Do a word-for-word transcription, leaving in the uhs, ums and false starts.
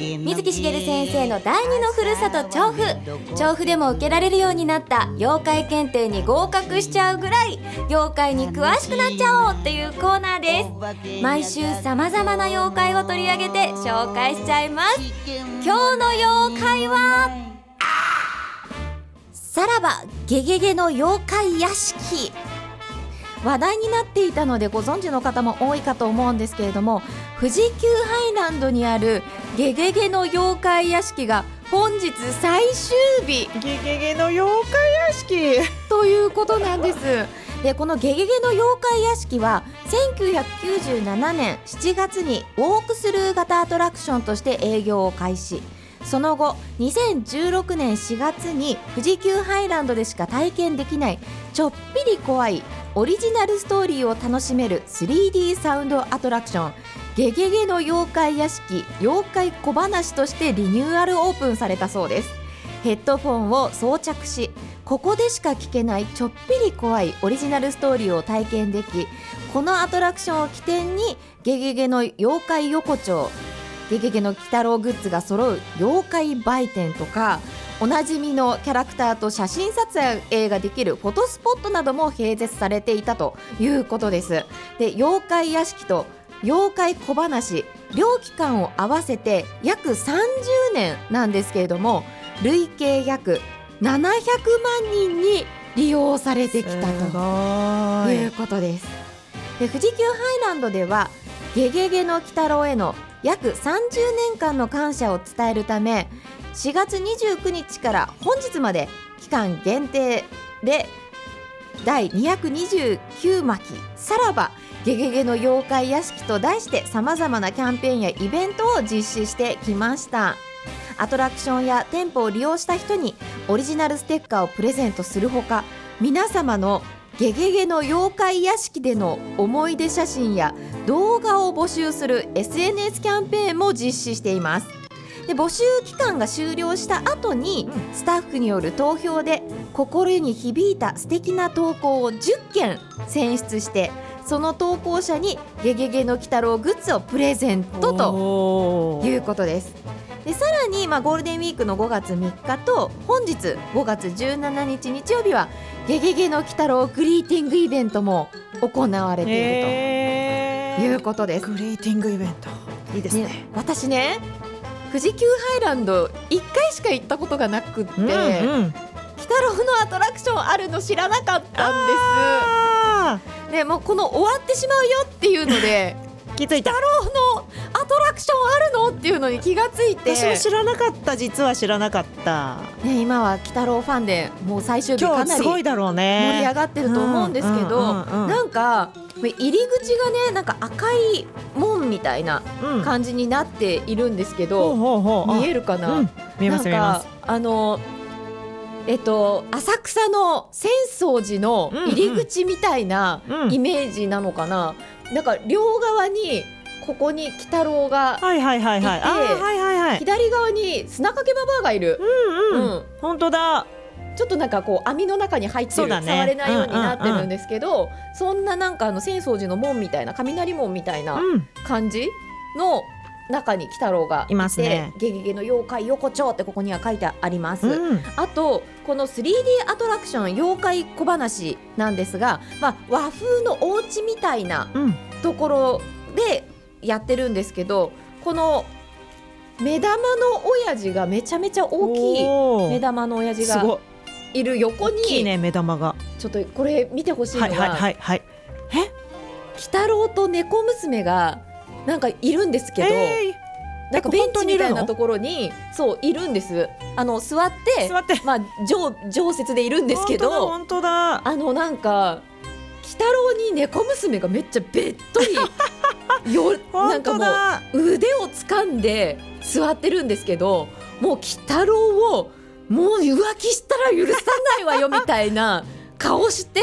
水木しげる先生の第二のふるさと調布。調布でも受けられるようになった妖怪検定に合格しちゃうぐらい妖怪に詳しくなっちゃおうっていうコーナーです。毎週さまざまな妖怪を取り上げて紹介しちゃいます。今日の妖怪はさらばゲゲゲの妖怪屋敷。話題になっていたのでご存知の方も多いかと思うんですけれども、富士急ハイランドにあるゲゲゲの妖怪屋敷が本日最終日。 ゲゲゲの妖怪屋敷ということなんです。でこのゲゲゲの妖怪屋敷はせんきゅうひゃくきゅうじゅうななねんしちがつにウォークスルー型アトラクションとして営業を開始。その後にせんじゅうろくねんしがつに富士急ハイランドでしか体験できないちょっぴり怖いオリジナルストーリーを楽しめる スリーディー サウンドアトラクションゲゲゲの妖怪屋敷妖怪小話としてリニューアルオープンされたそうです。ヘッドフォンを装着し、ここでしか聞けないちょっぴり怖いオリジナルストーリーを体験でき、このアトラクションを起点にゲゲゲの妖怪横丁、ゲゲゲの鬼太郎グッズが揃う妖怪売店とか、おなじみのキャラクターと写真撮影ができるフォトスポットなども併設されていたということです。で妖怪屋敷と妖怪小話両期間を合わせて約さんじゅうねんなんですけれども、累計約ななひゃくまんにんに利用されてきたということです。で富士急ハイランドではゲゲゲの鬼太郎への約さんじゅうねんかんの感謝を伝えるため、しがつにじゅうくにちから本日まで期間限定でだいにひゃくにじゅうきゅうまきさらばゲゲゲの妖怪屋敷と題してさまざまなキャンペーンやイベントを実施してきました。アトラクションや店舗を利用した人にオリジナルステッカーをプレゼントするほか、皆様のゲゲゲの妖怪屋敷での思い出写真や動画を募集する エスエヌエス キャンペーンも実施しています。で募集期間が終了した後にスタッフによる投票で心に響いた素敵な投稿をじゅっけん選出して、その投稿者にゲゲゲの鬼太郎グッズをプレゼントということです。でさらに、まあ、ゴールデンウィークのごがつみっかと本日ごがつじゅうしちにち日曜日はゲゲゲの鬼太郎グリーティングイベントも行われているということです。 グリーティングイベントいいです ね, ね私ね富士急ハイランドいっかいしか行ったことがなくって、うんうん、鬼太郎のアトラクションあるの知らなかったんです。でもうこの終わってしまうよっていうので気づいた。 鬼太郎のアトラクションあるのっていうのに気がついて、 私も知らなかった。実は知らなかった、 ね、今は鬼太郎ファンでもう最終日かなり盛り上がってると思うんですけど、なんか入り口がねなんか赤い門みたいな感じになっているんですけど、うん、見えるかな、うん、 見えます見えます。 あのえっと、浅草の浅草寺の入り口みたいなイメージなのかな、うんうん、なんか両側にここに鬼太郎がいて、左側に砂かけばばあがいる、 うんうんうん、本当だ。 ちょっとなんかこう網の中に入ってる、ね、触れないようになってるんですけど、うんうんうん、そんななんかあの浅草寺の門みたいな雷門みたいな感じの中に鬼太郎がいていますね。ゲゲゲの妖怪横丁ってここには書いてあります、うん、あとこの スリーディー アトラクション妖怪小話なんですが、まあ、和風のお家みたいなところでやってるんですけど、この目玉の親父がめちゃめちゃ大きい目玉の親父がいる横に、 大きいね目玉が。 ちょっとこれ見てほしいのが、 はいはいはいはい、え鬼太郎と猫娘がなんかいるんですけど、えー、なんかベンチみたいなところにそういるんです。あの座って座って、 まあ、常, 常設でいるんですけど、 本当だ本当だ。 あのなんか鬼太郎に猫娘がめっちゃべっとりよなんかもう腕を掴んで座ってるんですけど、もう鬼太郎をもう浮気したら許さないわよみたいな顔して